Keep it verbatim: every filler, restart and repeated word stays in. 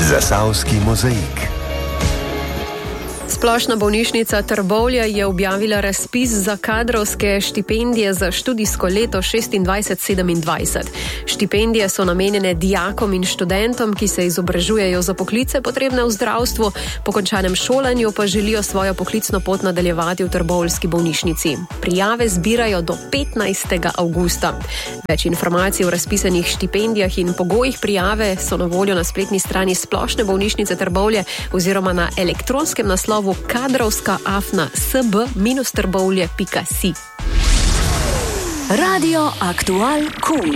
Zasavski mozaik. Splošna bolnišnica Trbovlje je objavila razpis za kadrovske štipendije za študijsko leto šestindvajset sedemindvajset. Štipendije so namenjene dijakom in študentom, ki se izobražujejo za poklice potrebne v zdravstvu, po končanem šolanju pa želijo svojo poklicno pot nadaljevati v trboveljski bolnišnici. Prijave zbirajo do petnajstega avgusta. Več informacij o razpisanih štipendijah in pogojih prijave so na voljo na spletni strani Splošne bolnišnice Trbovlje oziroma na elektronskem naslovu kadrovska afna sb trbovlje pika si. Radio Aktual Kul.